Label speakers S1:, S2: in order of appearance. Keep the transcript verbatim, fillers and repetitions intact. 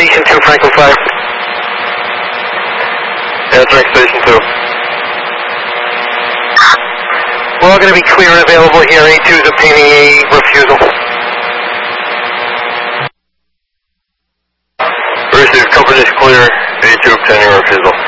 S1: Station two, Franklin five.
S2: Yeah, direct Station two.
S1: We're all going to be clear and available here. A two is obtaining a refusal.
S2: Receive, company is clear. A two obtaining refusal.